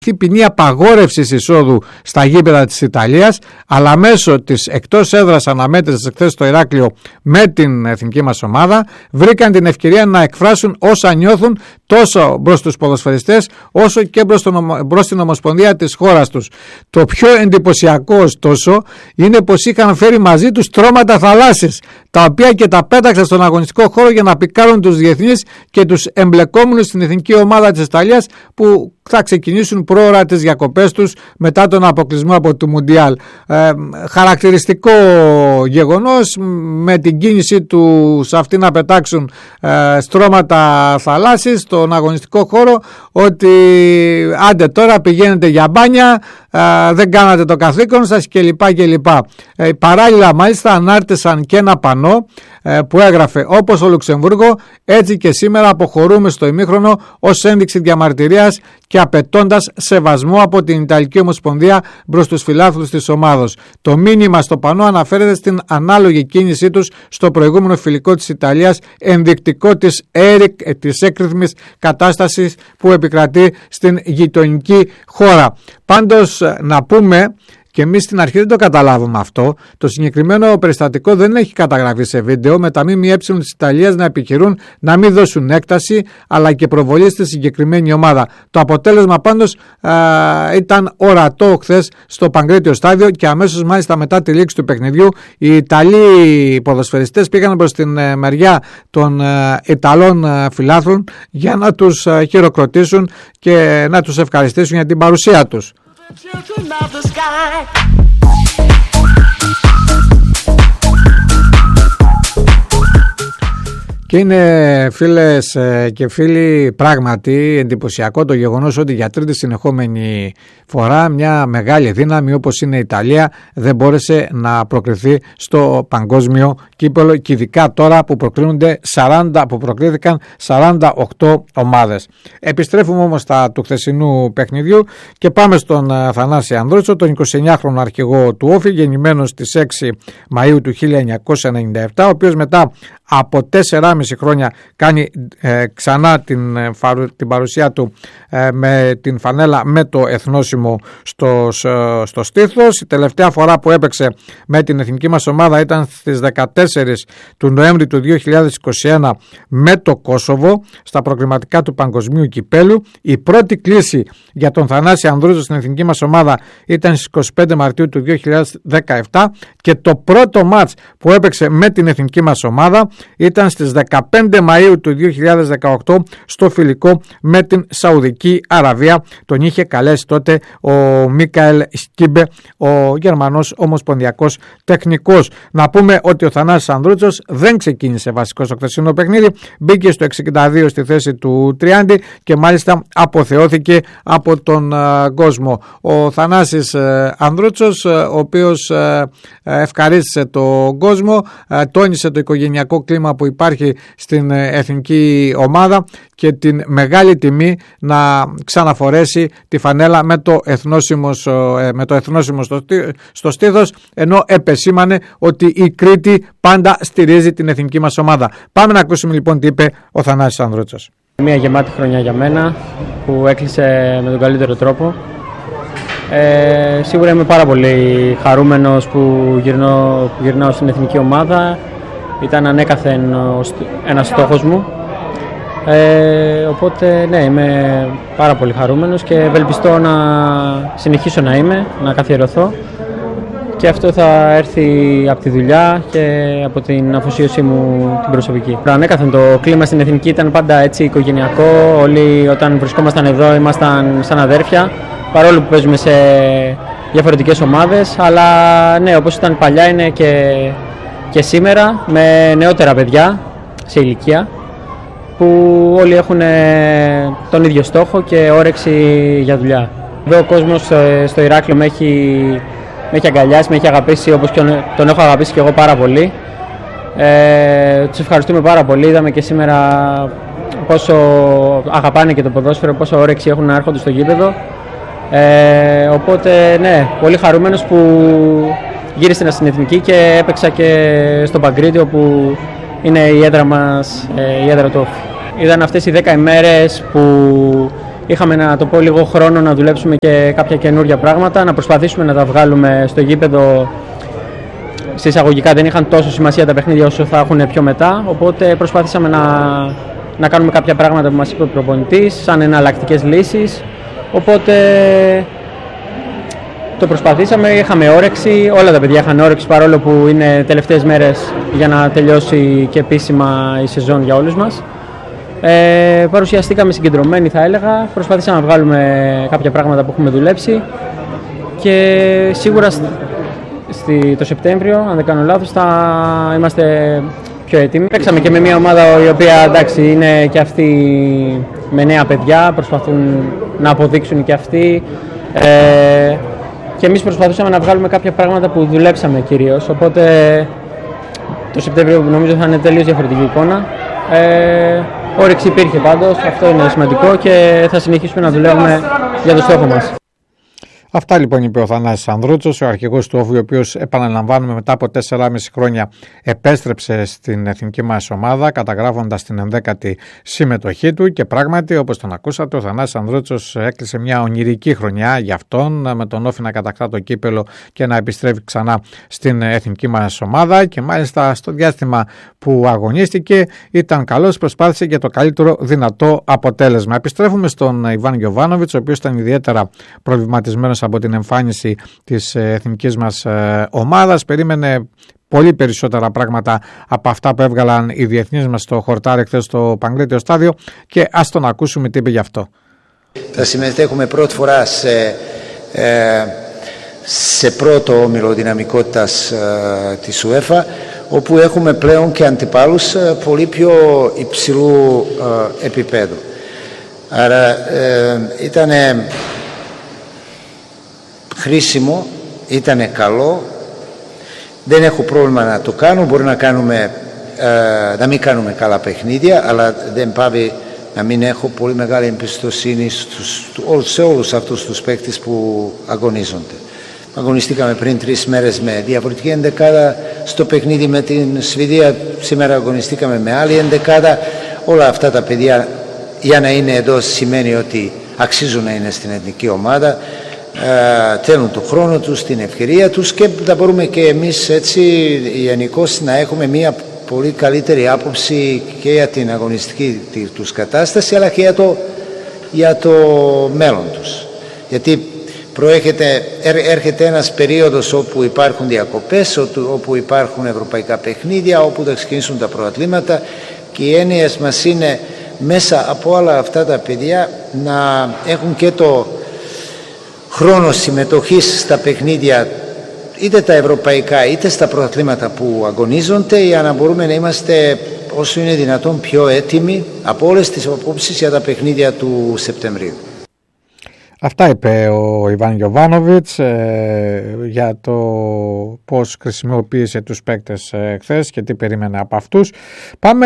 ποινή απαγόρευσης εισόδου στα γήπεδα της Ιταλίας, αλλά μέσω της εκτός έδρας αναμέτρησης χθες στο Ηράκλειο με την εθνική μας ομάδα βρήκαν την ευκαιρία να εκφράσουν όσα νιώθουν τόσο προς τους ποδοσφαιριστές όσο και προς την Ομοσπονδία της χώρας τους. Το πιο εντυπωσιακό ωστόσο είναι πως είχαν φέρει μαζί τους στρώματα θαλάσσης, τα οποία και τα πέταξαν στον αγωνιστικό χώρο για να πικάρουν τους διεθνείς και τους εμπλεκόμενους στην εθνική ομάδα της Ιταλίας, που θα ξεκινήσουν πρόωρα τις διακοπές τους μετά τον αποκλεισμό από το Μουντιάλ. Χαρακτηριστικό γεγονός, με την κίνησή του σε αυτή να πετάξουν στρώματα θαλάσσης στον αγωνιστικό χώρο, ότι άντε τώρα πηγαίνετε για μπάνια, δεν κάνατε το καθήκον σας κλπ. Παράλληλα μάλιστα ανάρτησαν και ένα πανό που έγραφε όπως το Λουξεμβούργο, έτσι και σήμερα αποχωρούμε στο ημίχρονο, ως ένδειξη διαμαρτυρίας και απαιτώντας σεβασμό από την Ιταλική Ομοσπονδία προς τους φιλάθλους της ομάδος. Το μήνυμα στο πανό αναφέρεται στην ανάλογη κίνησή τους στο προηγούμενο φιλικό της Ιταλίας, ενδεικτικό της έκρηθμης κατάστασης που επικρατεί στην γειτονική χώρα. Πάντως να πούμε, και εμείς στην αρχή δεν το καταλάβουμε αυτό, το συγκεκριμένο περιστατικό δεν έχει καταγραφεί σε βίντεο, με τα ΜΜΕ της Ιταλίας να επιχειρούν να μην δώσουν έκταση αλλά και προβολή στη συγκεκριμένη ομάδα. Το αποτέλεσμα πάντως ήταν ορατό χθες στο Παγκρίτιο στάδιο, και αμέσως μάλιστα μετά τη λήξη του παιχνιδιού οι Ιταλοί ποδοσφαιριστές πήγαν προς την μεριά των Ιταλών φιλάθλων για να τους χειροκροτήσουν και να τους ευχαριστήσουν για την παρουσία τους. Και είναι, φίλες και φίλοι, πράγματι εντυπωσιακό το γεγονός ότι για τρίτη συνεχόμενη φορά μια μεγάλη δύναμη όπως είναι η Ιταλία δεν μπόρεσε να προκριθεί στο παγκόσμιο κύπελλο, και ειδικά τώρα που προκρίθηκαν 48 ομάδες. Επιστρέφουμε όμως στα του χθεσινού παιχνιδιού και πάμε στον Θανάση Ανδρούτσο, τον 29χρονο αρχηγό του Όφη, γεννημένος στις 6 Μαΐου του 1997, ο οποίος μετά από 4,5 χρόνια κάνει ξανά την παρουσία του με την φανέλα με το εθνόσημο στο στήθος. Η τελευταία φορά που έπαιξε με την εθνική μας ομάδα ήταν στις 14 του Νοέμβρη του 2021 με το Κόσοβο στα προκριματικά του Παγκοσμίου Κυπέλου. Η πρώτη κλήση για τον Θανάση Ανδρούτσο στην εθνική μας ομάδα ήταν στις 25 Μαρτίου του 2017, και το πρώτο μάτς που έπαιξε με την εθνική μας ομάδα ήταν στις 15 Μαΐου του 2018 στο φιλικό με την Σαουδική Αραβία. Τον είχε καλέσει τότε ο Μίκαελ Σκίμπε, ο Γερμανός ομοσπονδιακός τεχνικός. Να πούμε ότι ο Θανάσης Ανδρούτσος δεν ξεκίνησε βασικό στο χθεσινό παιχνίδι, μπήκε στο 62 στη θέση του Τριάντη και μάλιστα αποθεώθηκε από τον κόσμο. Ο Θανάσης Ανδρούτσος, ο οποίος ευχαρίστησε τον κόσμο, τόνισε το οικογενειακό κλίμα που υπάρχει στην εθνική ομάδα και την μεγάλη τιμή να ξαναφορέσει τη φανέλα με το εθνόσημο στο στήθος, ενώ επεσήμανε ότι η Κρήτη πάντα στηρίζει την εθνική μας ομάδα. Πάμε να ακούσουμε λοιπόν τι είπε ο Θανάσης Ανδρούτσος. Μια γεμάτη χρονιά για μένα που έκλεισε με τον καλύτερο τρόπο. Σίγουρα είμαι πάρα πολύ χαρούμενος που γυρνάω στην εθνική ομάδα. Ήταν ανέκαθεν ένας στόχος μου. Οπότε ναι, είμαι πάρα πολύ χαρούμενος και ευελπιστώ να συνεχίσω να είμαι, να καθιερωθώ, και αυτό θα έρθει από τη δουλειά και από την αφοσίωσή μου την προσωπική. Ανέκαθεν το κλίμα στην εθνική ήταν πάντα έτσι οικογενειακό. Όλοι όταν βρισκόμασταν εδώ ήμασταν σαν αδέρφια, παρόλο που παίζουμε σε διαφορετικές ομάδες, αλλά ναι, όπως ήταν παλιά είναι και σήμερα, με νεότερα παιδιά σε ηλικία που όλοι έχουν τον ίδιο στόχο και όρεξη για δουλειά. Εδώ ο κόσμος στο Ηράκλειο με έχει αγκαλιάσει, με έχει αγαπήσει όπως και τον έχω αγαπήσει και εγώ πάρα πολύ. Τους ευχαριστούμε πάρα πολύ. Είδαμε και σήμερα πόσο αγαπάνε και το ποδόσφαιρο, πόσο όρεξη έχουν να έρχονται στο γήπεδο. Οπότε ναι, πολύ χαρούμενος που γύρισα στην εθνική και έπαιξα και στο Παγκρίτιο που είναι η έδρα μας, η έδρα του Όφη. Ήταν αυτές οι 10 ημέρες που είχαμε, να το πω, λίγο χρόνο να δουλέψουμε και κάποια καινούργια πράγματα, να προσπαθήσουμε να τα βγάλουμε στο γήπεδο. Σε εισαγωγικά δεν είχαν τόσο σημασία τα παιχνίδια όσο θα έχουν πιο μετά, οπότε προσπαθήσαμε να κάνουμε κάποια πράγματα που μας είπε ο προπονητής, σαν εναλλακτικές λύσεις, οπότε το προσπαθήσαμε, είχαμε όρεξη, όλα τα παιδιά είχαν όρεξη, παρόλο που είναι τελευταίες μέρες για να τελειώσει και επίσημα η σεζόν για όλους μας. Παρουσιαστήκαμε συγκεντρωμένοι, θα έλεγα, προσπαθήσαμε να βγάλουμε κάποια πράγματα που έχουμε δουλέψει και σίγουρα το Σεπτέμβριο, αν δεν κάνω λάθος, θα είμαστε πιο έτοιμοι. Παίξαμε και με μια ομάδα η οποία, εντάξει, είναι και αυτοί με νέα παιδιά, προσπαθούν να αποδείξουν και αυτοί. Και εμείς προσπαθούσαμε να βγάλουμε κάποια πράγματα που δουλέψαμε κυρίως, οπότε το Σεπτέμβριο νομίζω θα είναι τελείως διαφορετική εικόνα. Όρεξη υπήρχε πάντως, αυτό είναι σημαντικό και θα συνεχίσουμε να δουλεύουμε για το στόχο μας. Αυτά λοιπόν είπε ο Θανάσης Ανδρούτσος, ο αρχηγός του Όφη, ο οποίος, επαναλαμβάνουμε, μετά από 4,5 χρόνια επέστρεψε στην εθνική μας ομάδα, καταγράφοντας την 11η συμμετοχή του και πράγματι, όπως τον ακούσατε, ο Θανάσης Ανδρούτσος έκλεισε μια ονειρική χρονιά για αυτόν, με τον Όφη να κατακτά το κύπελο και να επιστρέφει ξανά στην εθνική μας ομάδα και μάλιστα στο διάστημα που αγωνίστηκε ήταν καλός, προσπάθησε και το καλύτερο δυνατό αποτέλεσμα. Επιστρέφουμε στον Ιβάν Γιοβάνοβιτς, ο οποίος ήταν ιδιαίτερα προβληματισμένος από την εμφάνιση της εθνικής μας ομάδας. Περίμενε πολύ περισσότερα πράγματα από αυτά που έβγαλαν οι διεθνείς μας στο χορτάρι χθες στο Παγκρίτιο Στάδιο και ας τον ακούσουμε τι είπε γι' αυτό. Θα συμμετέχουμε πρώτη φορά σε πρώτο όμιλο δυναμικότητας της UEFA, όπου έχουμε πλέον και αντιπάλους πολύ πιο υψηλού επίπεδου. Άρα ήταν χρήσιμο, ήταν καλό, δεν έχω πρόβλημα να το κάνω, μπορεί να μην κάνουμε καλά παιχνίδια, αλλά δεν πάβει να μην έχω πολύ μεγάλη εμπιστοσύνη σε όλους αυτούς τους παίκτες που αγωνίζονται. Αγωνιστήκαμε πριν 3 μέρες με διαφορετική ενδεκάδα, στο παιχνίδι με την Σουηδία σήμερα αγωνιστήκαμε με άλλη ενδεκάδα. Όλα αυτά τα παιδιά για να είναι εδώ σημαίνει ότι αξίζουν να είναι στην εθνική ομάδα. Θέλουν τον χρόνο τους, την ευκαιρία τους και θα μπορούμε και εμείς έτσι γενικώς να έχουμε μια πολύ καλύτερη άποψη και για την αγωνιστική τους κατάσταση αλλά και για το μέλλον τους. Γιατί έρχεται ένας περίοδος όπου υπάρχουν διακοπές, όπου υπάρχουν ευρωπαϊκά παιχνίδια, όπου θα ξεκινήσουν τα προαθλήματα και οι έννοιες μας είναι μέσα από όλα αυτά τα παιδιά να έχουν και το χρόνο συμμετοχής στα παιχνίδια, είτε τα ευρωπαϊκά είτε στα προαθλήματα που αγωνίζονται, για να μπορούμε να είμαστε όσο είναι δυνατόν πιο έτοιμοι από όλες τις απόψεις για τα παιχνίδια του Σεπτεμβρίου. Αυτά είπε ο Ιβάν Γιοβάνοβιτς για το πώς χρησιμοποίησε τους παίκτες χθες και τι περίμενε από αυτούς. Πάμε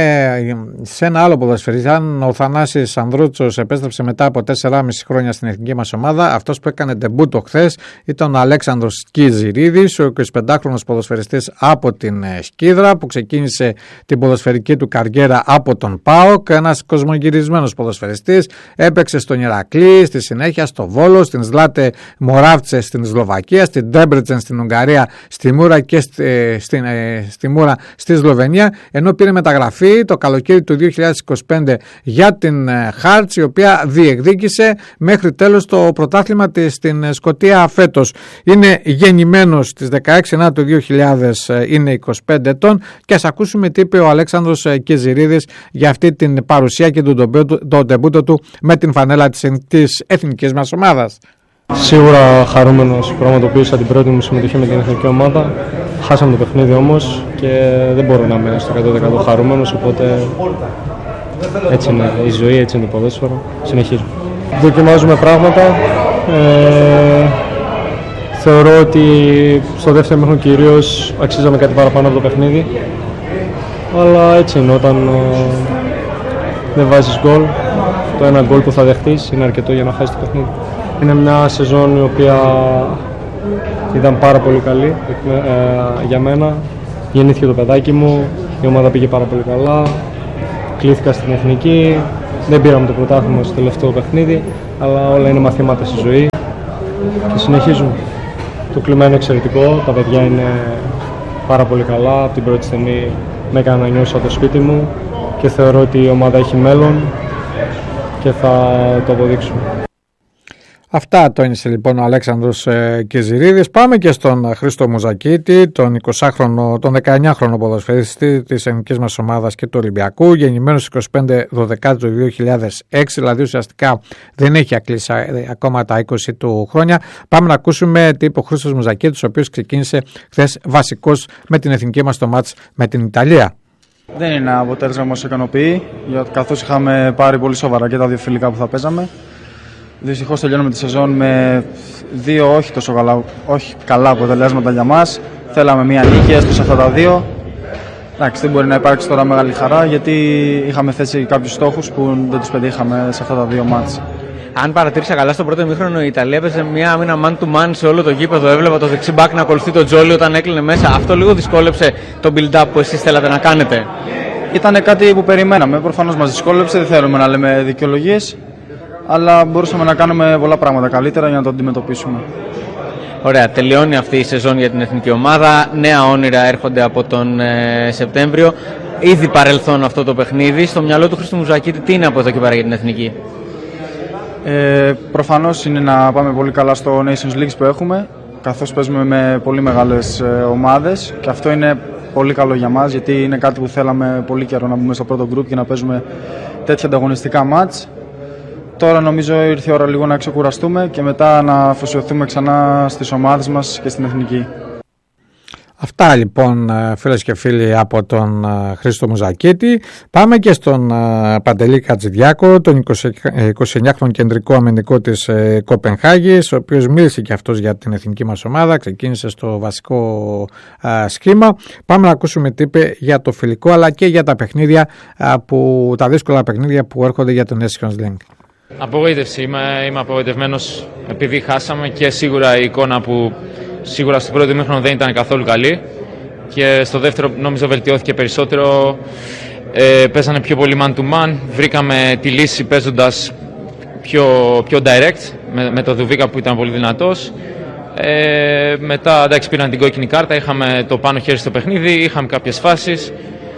σε ένα άλλο ποδοσφαιριστή. Αν ο Θανάσης Ανδρούτσος επέστρεψε μετά από 4,5 χρόνια στην εθνική μας ομάδα, αυτός που έκανε ντεμπούτο χθες ήταν ο Αλέξανδρος Κιζηρίδης, ο 25χρονος ποδοσφαιριστής από την Σκίδρα, που ξεκίνησε την ποδοσφαιρική του καριέρα από τον ΠΑΟΚ, ένας κοσμογυρισμένος ποδοσφαιριστής, έπαιξε στον Ηρακλή, στη συνέχεια στο Βόλο, στην Ζλάτε Μοράβτσε στην Σλοβακία, στην Ντέμπρετσεν στην Ουγγαρία, στη Μούρα και στη Μούρα στη Σλοβενία, ενώ πήρε μεταγραφή το καλοκαίρι του 2025 για την Χάρτς, η οποία διεκδίκησε μέχρι τέλος το πρωτάθλημα της στην Σκωτία φέτος. Είναι γεννημένος στις 16 του 2000, είναι 25 ετών και ας ακούσουμε τι είπε ο Αλέξανδρος Κιζηρίδης για αυτή την παρουσία και τον ντεμπούτο του με την φανέλα της εθνικής μας ομάδας. Σίγουρα χαρούμενος που πραγματοποίησα την πρώτη μου συμμετοχή με την εθνική ομάδα. Χάσαμε το παιχνίδι όμως και δεν μπορώ να είμαι στο 100% χαρούμενος, οπότε έτσι είναι η ζωή, έτσι είναι το ποδόσφαιρο. Συνεχίζουμε. Δοκιμάζουμε πράγματα. Θεωρώ ότι στο δεύτερο μήχρονο κυρίως αξίζαμε κάτι παραπάνω από το παιχνίδι. Αλλά έτσι είναι, όταν δεν βάζεις γκολ, το ένα γκολ που θα δεχτείς είναι αρκετό για να χάσεις το παιχνίδι. Είναι μια σεζόν η οποία ήταν πάρα πολύ καλή για μένα. Γεννήθηκε το παιδάκι μου, η ομάδα πήγε πάρα πολύ καλά, κλήθηκα στην εθνική, Δεν πήραμε το πρωτάθλημα στο τελευταίο παιχνίδι, αλλά όλα είναι μαθήματα στη ζωή και συνεχίζουμε. Το κλίμα είναι εξαιρετικό, τα παιδιά είναι πάρα πολύ καλά. Από την πρώτη στιγμή με έκανα να νιώσω το σπίτι μου και θεωρώ ότι η ομάδα έχει μέλλον και θα το αποδείξουμε. Αυτά τόνισε λοιπόν ο Αλέξανδρος Κιζηρίδης. Πάμε και στον Χρήστο Μουζακίτη, τον 19χρονο ποδοσφαιριστή της εθνικής μας ομάδας και του Ολυμπιακού, γεννημένος 25/12 του 2006, δηλαδή ουσιαστικά δεν έχει κλείσει ακόμα τα 20 του χρόνια. Πάμε να ακούσουμε τι είπε ο Χρήστος Μουζακίτης, ο οποίος ξεκίνησε χθες βασικός με την εθνική μας το μάτς με την Ιταλία. Δεν είναι ένα αποτέλεσμα που μας ικανοποιεί, καθώς είχαμε πάρει πολύ σοβαρά και τα δύο φιλικά που θα παίζαμε. Δυστυχώς τελειώνουμε τη σεζόν με δύο όχι καλά αποτελέσματα για μας. Θέλαμε μία νίκη έστω σε αυτά τα δύο. Εντάξει, δεν μπορεί να υπάρξει τώρα μεγάλη χαρά, γιατί είχαμε θέσει κάποιους στόχους που δεν τους πετύχαμε σε αυτά τα δύο μάτς. Αν παρατήρησα καλά, στο πρώτο ημίχρονο η Ιταλία έπαιζε μια άμυνα man to man σε όλο το γήπεδο. Έβλεπα το δεξί μπακ να ακολουθεί τον Τζόλι όταν έκλεινε μέσα. Αυτό λίγο δυσκόλεψε το build-up που εσείς θέλατε να κάνετε. Ήταν κάτι που περιμέναμε. Προφανώς μας δυσκόλεψε, δεν θέλουμε να λέμε δικαιολογίες, αλλά μπορούσαμε να κάνουμε πολλά πράγματα καλύτερα για να το αντιμετωπίσουμε. Ωραία, τελειώνει αυτή η σεζόν για την εθνική ομάδα. Νέα όνειρα έρχονται από τον Σεπτέμβριο. Ήδη παρελθόν αυτό το παιχνίδι. Στο μυαλό του Χρήστου Μουζακίτη, τι είναι από εδώ και πέρα για την εθνική? Προφανώς είναι να πάμε πολύ καλά στο Nations League που έχουμε, καθώς παίζουμε με πολύ μεγάλες ομάδες, και αυτό είναι πολύ καλό για μας, γιατί είναι κάτι που θέλαμε πολύ καιρό, να μπούμε στο πρώτο γκρουπ και να παίζουμε τέτοια ανταγωνιστικά μάτς. Τώρα νομίζω ήρθε η ώρα λίγο να ξεκουραστούμε και μετά να αφοσιωθούμε ξανά στις ομάδες μας και στην εθνική. Αυτά λοιπόν φίλες και φίλοι από τον Χρήστο Μουζακίτη. Πάμε και στον Παντελή Κατζηδιάκο, τον 29χρονο κεντρικό αμυντικό της Κοπενχάγης, ο οποίος μίλησε και αυτός για την εθνική μας ομάδα, ξεκίνησε στο βασικό σχήμα. Πάμε να ακούσουμε τι είπε για το φιλικό αλλά και για τα παιχνίδια, τα δύσκολα παιχνίδια που έρχονται για τον Nations League. Απογοήτευση, είμαι απογοητευμένος επειδή χάσαμε, και σίγουρα η εικόνα που σίγουρα στο πρώτο ημίχρονο δεν ήταν καθόλου καλή, και στο δεύτερο νομίζω βελτιώθηκε περισσότερο. Παίζανε πιο πολύ man to man, βρήκαμε τη λύση παίζοντας πιο direct με το Δουβίκα που ήταν πολύ δυνατός. Μετά εντάξει, πήραν την κόκκινη κάρτα, είχαμε το πάνω χέρι στο παιχνίδι, είχαμε κάποιες φάσεις,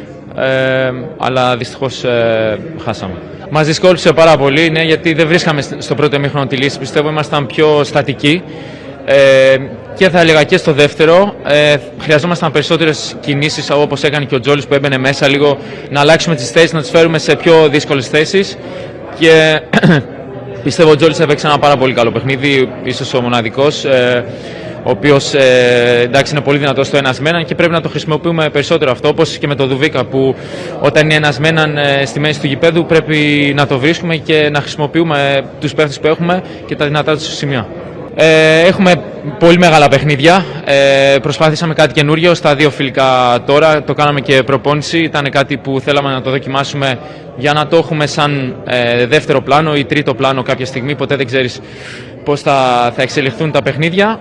αλλά δυστυχώς χάσαμε. Μας δυσκόλυψε πάρα πολύ, ναι, γιατί δεν βρίσκαμε στο πρώτο ημίχρονο τη λύση. Πιστεύω ήμασταν πιο στατικοί, και θα έλεγα και στο δεύτερο. Χρειαζόμασταν περισσότερες κινήσεις, όπως έκανε και ο Τζόλις που έμπαινε μέσα, λίγο να αλλάξουμε τις θέσεις, να τις φέρουμε σε πιο δύσκολες θέσεις, και πιστεύω ο Τζόλις έπαιξε ένα πάρα πολύ καλό παιχνίδι, ίσως ο μοναδικός, ο οποίος εντάξει, είναι πολύ δυνατός στο ένας με έναν και πρέπει να το χρησιμοποιούμε περισσότερο αυτό, όπως και με το Δουβίκα που όταν είναι ένας με έναν στη μέση του γηπέδου πρέπει να το βρίσκουμε και να χρησιμοποιούμε τους παίχτες που έχουμε και τα δυνατά τους σημεία. Έχουμε πολύ μεγάλα παιχνίδια, προσπάθησαμε κάτι καινούριο στα δύο φιλικά τώρα, το κάναμε και προπόνηση, ήταν κάτι που θέλαμε να το δοκιμάσουμε για να το έχουμε σαν δεύτερο πλάνο ή τρίτο πλάνο κάποια στιγμή, ποτέ δεν ξέρεις πώς θα εξελιχθούν τα παιχνίδια.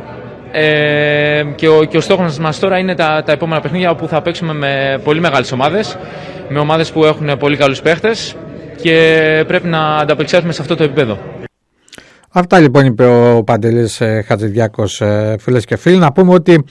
Και ο στόχος μας τώρα είναι τα επόμενα παιχνίδια, όπου θα παίξουμε με πολύ μεγάλες ομάδες, με ομάδες που έχουν πολύ καλούς παίχτες, και πρέπει να ανταπεξέλθουμε σε αυτό το επίπεδο. Αυτά λοιπόν είπε ο Παντελής Χατζηδιάκος, φίλες και φίλοι. Να πούμε ότι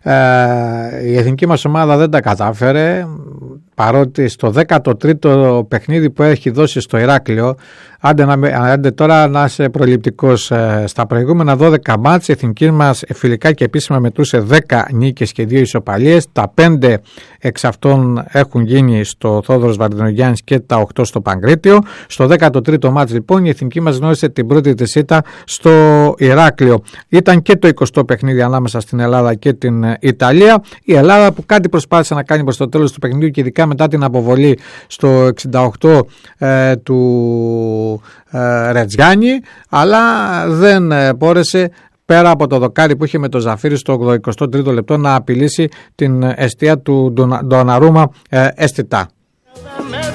η εθνική μας ομάδα δεν τα κατάφερε, παρότι στο 13ο παιχνίδι που έχει δώσει στο Ηράκλειο, άντε τώρα να είσαι προληπτικός, στα προηγούμενα 12 μάτς η εθνική μας φιλικά και επίσημα μετρούσε 10 νίκες και 2 ισοπαλίες. Τα 5 εξ αυτών έχουν γίνει στο Θόδωρος Βαρδινογιάννης και τα 8 στο Παγκρίτιο. Στο 13ο μάτς λοιπόν η εθνική μας γνώρισε την πρώτη της ήττα στο Ηράκλειο. Ήταν και το 20ο παιχνίδι ανάμεσα στην Ελλάδα και την Ιταλία. Η Ελλάδα που κάτι προσπάθησε να κάνει προς το τέλος του παιχνιδιού και ειδικά μετά την αποβολή στο 68 του Ρετζιάννη, αλλά δεν μπόρεσε πέρα από το δοκάρι που είχε με το Ζαφύρι στο 83ο λεπτό να απειλήσει την εστία του Ντοναρούμα αισθητά.